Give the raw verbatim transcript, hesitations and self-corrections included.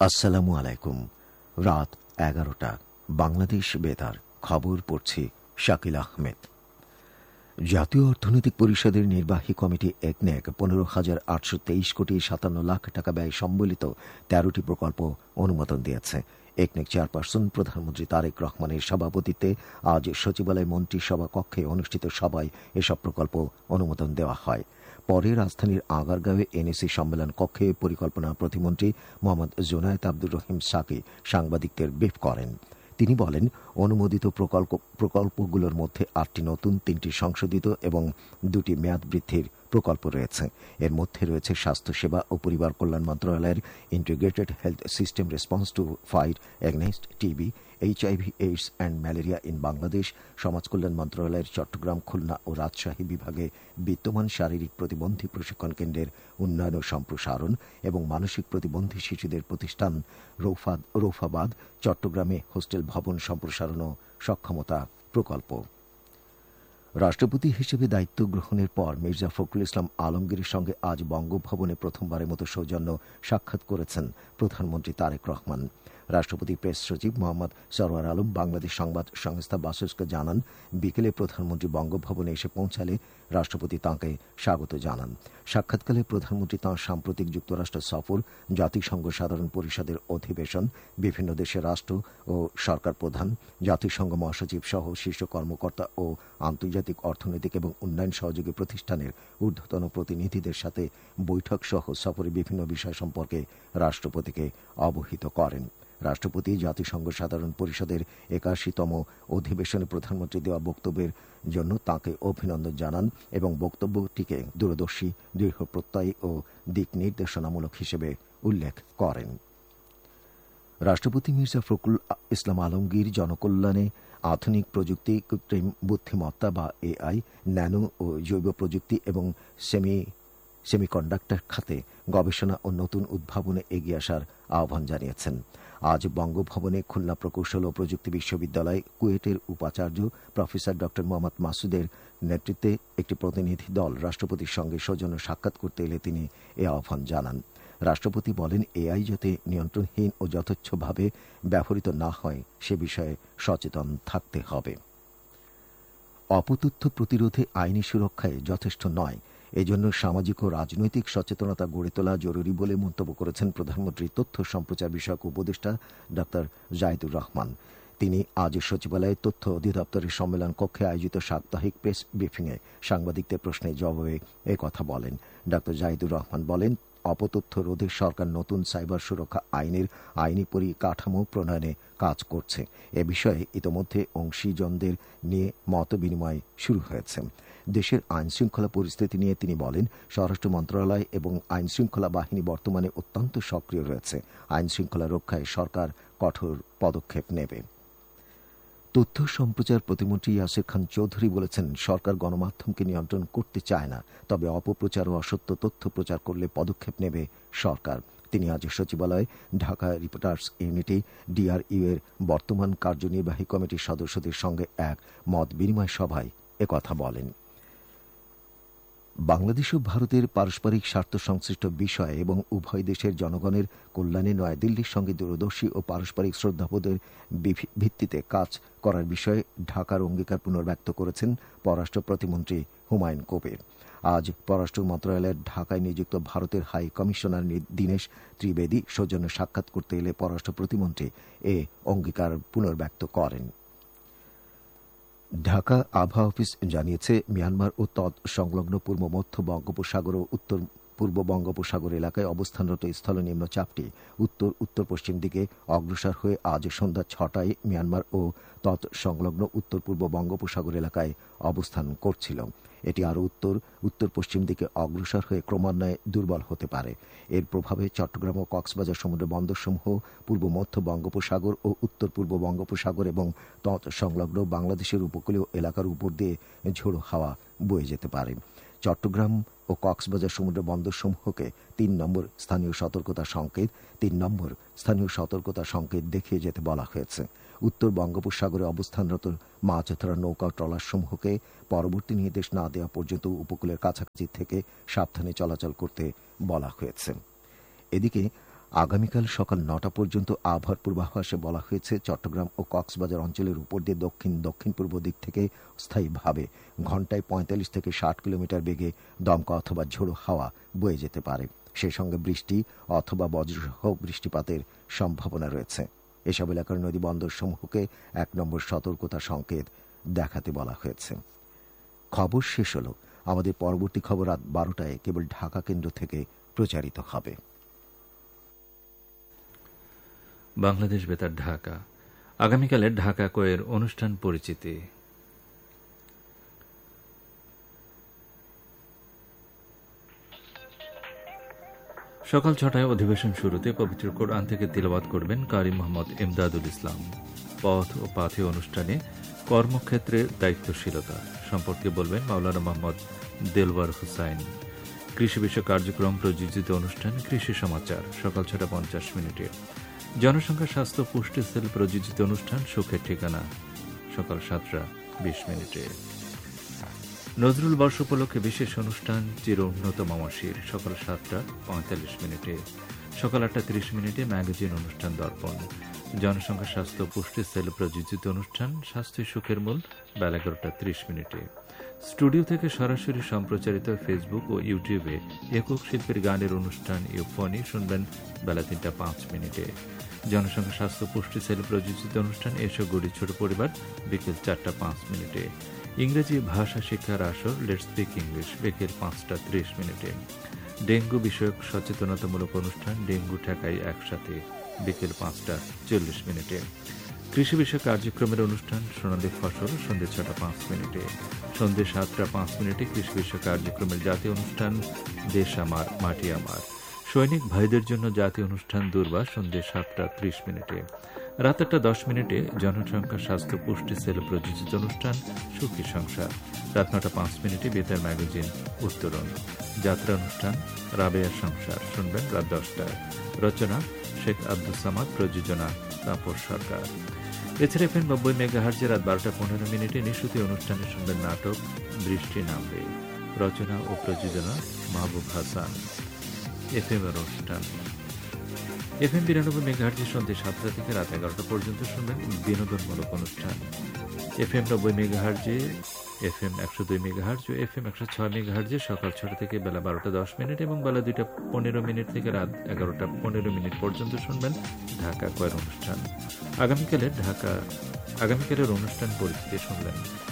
আসসালামু আলাইকুম। রাত এগারোটা বাংলাদেশ বেতার খবর পড়ছি শাকিল আহমেদ। জাতীয় অর্থনৈতিক পরিষদের নির্বাহী কমিটি একনেক পনেরো হাজার আটশো তেইশ কোটি সাতান্ন লাখ টাকা ব্যয় সম্বলিত তেরোটি প্রকল্প অনুমোদন দিয়েছে। একনেক চেয়ারপারসন প্রধানমন্ত্রী তারেক রহমানের সভাপতিত্বে আজ সচিবালয় মন্ত্রিসভা কক্ষে অনুষ্ঠিত সভায় এসব প্রকল্প অনুমোদন দেওয়া হয়। পরে রাজধানীর আগারগাঁওয়ে এনএসি সম্মেলন কক্ষে পরিকল্পনা প্রতিমন্ত্রী মোহাম্মদ জুনায়েদ আব্দুর রহিম সাকি সাংবাদিকদের ব্রিফ করেন। তিনি বলেন, অনুমোদিত প্রকল্পগুলোর মধ্যে আটটি নতুন, তিনটি সংশোধিত এবং দুটি মেয়াদ বৃদ্ধির প্রকল্প রয়েছে। এর মধ্যে রয়েছে স্বাস্থ্যসেবা ও পরিবার কল্যাণ মন্ত্রণালয়ের integrated health system response to fight against TB, HIV AIDS and malaria in Bangladesh, সমাজ কল্যাণ মন্ত্রণালয়ের চট্টগ্রাম, খুলনা ও রাজশাহী বিভাগে বিদ্যমান শারীরিক প্রতিবন্ধী প্রশিক্ষণ কেন্দ্রের উন্নয়ন ও সম্প্রসারণ এবং মানসিক প্রতিবন্ধী শিশুদের প্রতিষ্ঠান রৌফাবাদ চট্টগ্রামে হোস্টেল ভবন সম্প্রসারণ ও সক্ষমতা প্রকল্প। রাষ্ট্রপতি হিসেবে দায়িত্ব গ্রহণের পর মির্জা ফখরুল ইসলাম আলমগীরের সঙ্গে আজ বঙ্গভবনে প্রথমবারের মতো সৌজন্য সাক্ষাৎ করেছেন প্রধানমন্ত্রী তারেক রহমান। রাষ্ট্রপতি প্রেস সচিব মোহাম্মদ সরওয়ার আলম বাংলাদেশ সংবাদ সংস্থা বাসসকে জানান, বিকেলে প্রধানমন্ত্রী বঙ্গভবনে এসে পৌঁছালে রাষ্ট্রপতি তাঁকে স্বাগত জানান। সাক্ষাৎকালে প্রধানমন্ত্রী তাঁর সাম্প্রতিক যুক্তরাষ্ট্র সফর, জাতিসংঘ সাধারণ পরিষদের অধিবেশন, বিভিন্ন দেশের রাষ্ট্র ও সরকার প্রধান, জাতিসংঘ মহাসচিব সহ শীর্ষ কর্মকর্তা ও আন্তর্জাতিক অর্থনৈতিক এবং উন্নয়ন সহযোগী প্রতিষ্ঠানের ঊর্ধ্বতন প্রতিনিধিদের সাথে বৈঠক সহ সফরে বিভিন্ন বিষয় সম্পর্কে রাষ্ট্রপতিকে অবহিত করেন। রাষ্ট্রপতি জাতিসংঘ সাধারণ পরিষদের একাশিতম অধিবেশনে প্রধানমন্ত্রী দেওয়া বক্তব্যের জন্য তাঁকে অভিনন্দন জানান এবং বক্তব্যটিকে দূরদর্শী, দৃঢ়প্রত্যয়ী ও দিক নির্দেশনামূলক হিসেবে উল্লেখ করেন। রাষ্ট্রপতি মির্জা ফখরুল ইসলাম আলমগীর জনকল্যাণে আধুনিক প্রযুক্তি, কৃত্রিম বুদ্ধিমত্তা বা এআই, ন্যানো ও জৈব প্রযুক্তি এবং সেমি সেমিকন্ডাক্টর খাতে গবেষণা ও নতুন উদ্ভাবনে এগিয়ে আসার আহ্বান জানিয়েছেন। আজ বঙ্গভবনে খুলনা প্রকৌশল ও প্রযুক্তি বিশ্ববিদ্যালয় কুয়েটের উপাচার্য প্রফেসর ড মোহাম্মদ মাসুদের নেতৃত্বে একটি প্রতিনিধি দল রাষ্ট্রপতির সঙ্গে সৌজন্য সাক্ষাৎ করতে এলে তিনি এ আহ্বান জানান। রাষ্ট্রপতি বলেন, এআই যাতে নিয়ন্ত্রণহীন ও যথেচ্ছভাবে ব্যবহৃত না হয় সে বিষয়ে সচেতন থাকতে হবে। অপতথ্য প্রতিরোধে আইনি সুরক্ষায় যথেষ্ট নয়, এজন্য সামাজিক ও রাজনৈতিক সচেতনতা গড়ে তোলা জরুরি বলে মন্তব্য করেছেন প্রধানমন্ত্রী তথ্য সম্প্রচার বিষয়ক উপদেষ্টা ড জাহিদুর রহমান। তিনি আজ সচিবালয়ে তথ্য অধিদপ্তরের সম্মেলন কক্ষে আয়োজিত সাপ্তাহিক প্রেস ব্রিফিংয়ে সাংবাদিকদের প্রশ্নের জবাবে একথা বলেন। ড জাহিদুর রহমান বলেন, অপতথ্য রোধে সরকার নতুন সাইবার সুরক্ষা আইনের আইনি পরিকাঠামো প্রণয়নে কাজ করছে। এ বিষয়ে ইতোমধ্যে অংশীজনদের নিয়ে মত বিনিময় শুরু হয়েছে। দেশের আইনশৃঙ্খলা পরিস্থিতি নিয়ে তিনি বলেন, স্বরাষ্ট্র মন্ত্রণালয় এবং আইনশৃঙ্খলা বাহিনী বর্তমানে অত্যন্ত সক্রিয় রয়েছে। আইনশৃঙ্খলা রক্ষায় সরকার কঠোর পদক্ষেপ নেবে। তথ্য সম্প্রচার প্রতিমন্ত্রী ইয়াসির খান চৌধুরী বলেছেন, সরকার গণমাধ্যমকে নিয়ন্ত্রণ করতে চায় না, তবে অপপ্রচার ও অসত্য তথ্য প্রচার করলে পদক্ষেপ নেবে সরকার। তিনি আজ সচিবালয়ে ঢাকা রিপোর্টার্স ইউনিটি ডিআরইউ এর বর্তমান কার্যনির্বাহী কমিটির সদস্যদের সঙ্গে এক মত বিনিময় সভায় একথা বলেন। বাংলাদেশ ও ভারতের পারস্পরিক স্বার্থ সংশ্লিষ্ট বিষয় এবং উভয় দেশের জনগণের কল্যাণে নয়াদিল্লির সঙ্গে দূরদর্শী ও পারস্পরিক শ্রদ্ধাবোধের ভিত্তিতে কাজ করার বিষয়ে ঢাকার অঙ্গীকার পুনর্ব্যক্ত করেছেন পররাষ্ট্র প্রতিমন্ত্রী হুমায়ুন কবির। আজ পররাষ্ট্র মন্ত্রণালয়ের ঢাকায় নিযুক্ত ভারতের হাই কমিশনার দীনেশ ত্রিবেদী সৌজন্য সাক্ষাৎ করতে এলে পররাষ্ট্র প্রতিমন্ত্রী এ অঙ্গীকার পুনর্ব্যক্ত করেন। ঢাকা আবহাওয়া অফিস জানিয়েছে, মিয়ানমার ও তৎ সংলগ্ন পূর্ব মধ্য বঙ্গোপসাগর ও উত্তর পূর্ব বঙ্গোপসাগর এলাকায় অবস্থানরত স্থলনিম্ন চাপটি উত্তর উত্তর পশ্চিম দিকে অগ্রসর হয়ে আজ সন্ধ্যা ছটায় মিয়ানমার ও তৎ সংলগ্ন উত্তর পূর্ব বঙ্গোপসাগর এলাকায় অবস্থান করছিল। এটি আরও উত্তর উত্তর পশ্চিম দিকে অগ্রসর হয়ে ক্রমান্বয়ে দুর্বল হতে পারে। এর প্রভাবে চট্টগ্রাম ও কক্সবাজার সমুদ্র বন্দরসমূহ পূর্ব মধ্য বঙ্গোপসাগর ও উত্তর পূর্ব বঙ্গোপসাগর এবং তৎ সংলগ্ন বাংলাদেশের উপকূলীয় এলাকার উপর দিয়ে ঝোড়ো হাওয়া বয়ে যেতে পারে। চট্টগ্রাম ও কক্সবাজার সমুদ্র বন্দরসমূহকে তিন নম্বর স্থানীয় সতর্কতা সংকেত তিন নম্বর স্থানীয় সতর্কতা সংকেত দেখিয়ে যেতে বলা হয়েছে। উত্তর বঙ্গোপসাগরে অবস্থানরত মাছ ধরার নৌকা ট্রলারসমূহকে পরবর্তী নির্দেশ না দেওয়া পর্যন্ত উপকূলের কাছাকাছি থেকে সাবধানে চলাচল করতে বলা হয়েছে। এদিকে আগামীকাল সকাল নটা পর্যন্ত আবহাওয়ার পূর্বাভাসে বলা হয়েছে চট্টগ্রাম ও কক্সবাজার অঞ্চলের উপর দিয়ে দক্ষিণ দক্ষিণ পূর্ব দিক থেকে স্থায়ীভাবে ঘণ্টায় পঁয়তাল্লিশ থেকে ষাট কিলোমিটার বেগে দমকা অথবা ঝোড়ো হাওয়া বয়ে যেতে পারে। সেই সঙ্গে বৃষ্টি অথবা বজ্রসহ বৃষ্টিপাতের সম্ভাবনা রয়েছে। এসব এলাকার নদী বন্দরসমূহকে এক নম্বর সতর্কতা সংকেত দেখাতে বলা হয়েছে। খবর শেষ হল। আমাদের পরবর্তী খবর রাত বারোটায় কেবল ঢাকা কেন্দ্র থেকে প্রচারিত হবে। বাংলাদেশ বেতার ঢাকা। আগামীকালের ঢাকা কোয়ের অনুষ্ঠান পরিচিতি। সকাল ছটায় অধিবেশন শুরুতে পবিত্র কোরআন থেকে তিলাওয়াত করবেন কারি মোহাম্মদ ইমদাদুল ইসলাম। পথ ও পাথে অনুষ্ঠানে কর্মক্ষেত্রের দায়িত্বশীলতা সম্পর্কে বলবেন মাওলানা মোহাম্মদ দেলওয়ার হুসাইন। কৃষি বিষয়ক কার্যক্রম প্রযোজিত অনুষ্ঠান কৃষি সমাচার সকাল ছটা পঞ্চাশ মিনিটে। জনসংখ্যা স্বাস্থ্য পুষ্টি সেল প্রযোজিত অনুষ্ঠান সুখের ঠিকানা সকাল সাতটা বিশ মিনিটে। নজরুল বর্ষ উপলক্ষে বিশেষ অনুষ্ঠান চির উন্নত মামাশির সকাল সাতটা পঁয়তাল্লিশ মিনিটে। সকাল আটটা ত্রিশ মিনিটে ম্যাগাজিন অনুষ্ঠান দর্পণ। জনসংখ্যা স্বাস্থ্য পুষ্টি সেল প্রযোজিত অনুষ্ঠান স্বাস্থ্য সুখের মূল বেলা এগারোটা ত্রিশ মিনিটে। স্টুডিও থেকে সরাসরি সম্প্রচারিত ফেসবুক ও ইউটিউবে একক শিল্পীর গানের অনুষ্ঠান ইউফনি শুনবেন বেলা তিনটা পাঁচ মিনিটে। জনসংখ্যা স্বাস্থ্য পুষ্টি সেল প্রযোজিত অনুষ্ঠান এসো গড়ি ছোট পরিবার বিকেল চারটা পাঁচ মিনিটে। ইংরেজি ভাষা শিক্ষার আসর লেটস স্পিক ইংলিশ বিকেল পাঁচটা ত্রিশ মিনিটে। ডেঙ্গু বিষয়ক সচেতনতামূলক অনুষ্ঠান ডেঙ্গু ঠেকাই একসাথে বিকেল পাঁচটা চল্লিশ মিনিটে। কৃষি বিষয়ক কার্যক্রমের অনুষ্ঠান সোনালী ফসল সন্ধ্যে ছটা পাঁচ মিনিটে। সন্ধ্যে সাতটা পাঁচ মিনিটে কৃষি বিষয়ক কার্যক্রমের জাতীয় অনুষ্ঠান দেশ আমার মাটি আমার। সৈনিক ভাইদের জন্য জাতীয় অনুষ্ঠান দুর্বা সন্ধ্যে সাতটা ত্রিশ মিনিটে। রাত আটটা দশ মিনিটে জনসংখ্যা স্বাস্থ্য পুষ্টি সেল প্রযোজিত অনুষ্ঠান সুখী সংসার। রাত নটা পাঁচ মিনিটে বেতার ম্যাগাজিন উত্তরণ। যাত্রা অনুষ্ঠান রাবেয়া সংসার শুনবেন রাত দশটায়। রচনা শেখ আব্দুল সামাদ, প্রযোজনা তাপস সরকার। এছাড়া এফএম নব্বই মেগাহার্জে রাত বারোটা পনেরো মিনিটে নিশুতি অনুষ্ঠানে শুনবেন নাটক বৃষ্টি নামবে। রচনা ও প্রযোজনা মাহবুব হাসান। এফএম অনুষ্ঠান এফএম বিরানব্বই মেগাহার্জে সন্ধ্যে সাতটা থেকে রাত এগারোটা পর্যন্ত শুনবেন বিনোদনমূলক অনুষ্ঠান। এফএম নব্বই মেগাহার্জে, এফএম একশো দুই মেগাহার্জ ও এফএম একশো ছয় মেগাহার্জে সকাল ছটা থেকে বেলা বারোটা দশ মিনিট এবং বেলা দুইটা পনেরো মিনিট থেকে রাত এগারোটা পনেরো মিনিট পর্যন্ত শুনবেন ঢাকা কোয়ের অনুষ্ঠান। আগামীকালের ঢাকা আগামীকালের অনুষ্ঠান পরিচিতি শুনলেন।